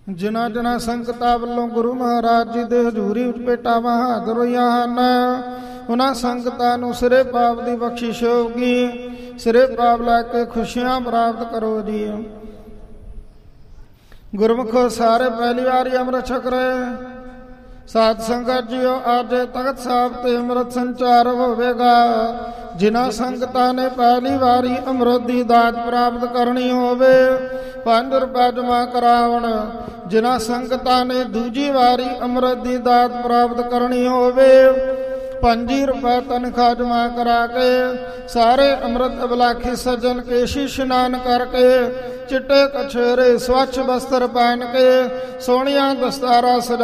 ਜਿਨ੍ਹਾਂ ਜਿਨ੍ਹਾਂ ਸੰਗਤਾਂ ਵੱਲੋਂ ਗੁਰੂ ਮਹਾਰਾਜ ਜੀ ਦੇ ਹਜ਼ੂਰੀ ਵਿੱਚ ਭੇਟਾਵਾਂ ਹਾਜ਼ਰ ਹੋਈਆਂ ਹਨ, ਉਹਨਾਂ ਸੰਗਤਾਂ ਨੂੰ ਸਿਰੇ ਪਾਪ ਦੀ ਬਖਸ਼ਿਸ਼ ਹੋਊਗੀ। ਸਿਰੇ ਪਾਪ ਲੈ ਕੇ ਖੁਸ਼ੀਆਂ ਪ੍ਰਾਪਤ ਕਰੋ ਜੀ। ਗੁਰਮੁਖੋ ਸਾਰੇ ਪਹਿਲੀ ਵਾਰੀ ਅੰਮ੍ਰਿਤ ਛਕ ਰਹੇ ਸਾਧ ਸੰਗਤ ਜੀਓ, ਅੱਜ ਤਖਤ ਸਾਹਿਬ ਤੇ ਅੰਮ੍ਰਿਤ ਸੰਚਾਰ ਹੋਵੇਗਾ। ਜਿਨ੍ਹਾਂ ਸੰਗਤਾਂ ਨੇ ਪਹਿਲੀ ਵਾਰੀ ਅੰਮ੍ਰਿਤ ਦੀ ਦਾਤ ਪ੍ਰਾਪਤ ਕਰਨੀ ਹੋਵੇ 5 ਰੁਪਏ ਜਮ੍ਹਾਂ ਕਰਾਵਣ। ਜਿਨ੍ਹਾਂ ਸੰਗਤਾਂ ਨੇ ਦੂਜੀ ਵਾਰੀ ਅੰਮ੍ਰਿਤ ਦੀ ਦਾਤ ਪ੍ਰਾਪਤ ਕਰਨੀ ਹੋਵੇ 5 ਰੁਪਏ ਤਨਖਾਹ ਜਮ੍ਹਾਂ ਕਰਾ ਕੇ ਸਾਰੇ ਅੰਮ੍ਰਿਤ ਅਬਲਾਖੀ ਸੱਜਣ ਕੇਸ਼ੀ ਇਸ਼ਨਾਨ ਕਰਕੇ ਚਿੱਟੇ ਕਛੇਰੇ ਸਵੱਛ ਬਸਤਰ ਪਹਿਨ ਕੇ ਸੋਹਣੀਆਂ ਦਸਤਾਰਾਂ ਸਜਾ